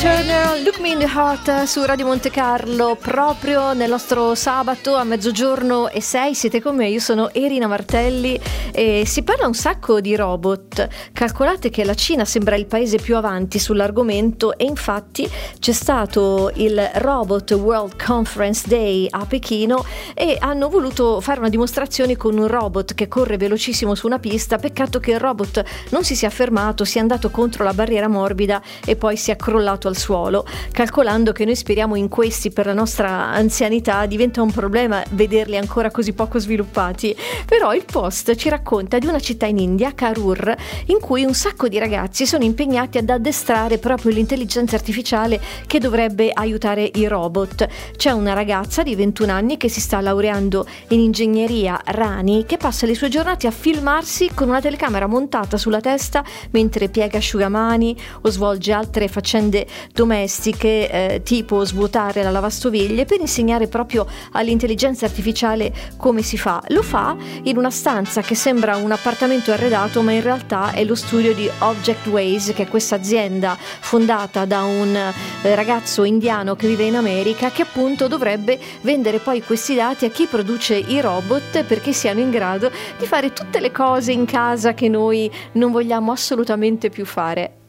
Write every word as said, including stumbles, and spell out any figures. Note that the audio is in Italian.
Turner, Look Me in the Heart su Radio Monte Carlo, proprio nel nostro sabato a mezzogiorno e sei. Siete con me, io sono Erina Martelli e si parla un sacco di robot. Calcolate che la Cina sembra il paese più avanti sull'argomento e infatti c'è stato il Robot World Conference Day a Pechino e hanno voluto fare una dimostrazione con un robot che corre velocissimo su una pista. Peccato che il robot non si sia fermato, sia andato contro la barriera morbida e poi si è crollato al suolo. Calcolando che noi speriamo in questi per la nostra anzianità, diventa un problema vederli ancora così poco sviluppati. Però il Post ci racconta di una città in India, Karur, in cui un sacco di ragazzi sono impegnati ad addestrare proprio l'intelligenza artificiale che dovrebbe aiutare i robot. C'è una ragazza di ventuno anni che si sta laureando in ingegneria, Rani, che passa le sue giornate a filmarsi con una telecamera montata sulla testa mentre piega asciugamani o svolge altre faccende domestiche, eh, tipo svuotare la lavastoviglie, per insegnare proprio all'intelligenza artificiale come si fa. Lo fa in una stanza che sembra un appartamento arredato, ma in realtà è lo studio di Objectways, che è questa azienda fondata da un eh, ragazzo indiano che vive in America, che appunto dovrebbe vendere poi questi dati a chi produce i robot perché siano in grado di fare tutte le cose in casa che noi non vogliamo assolutamente più fare.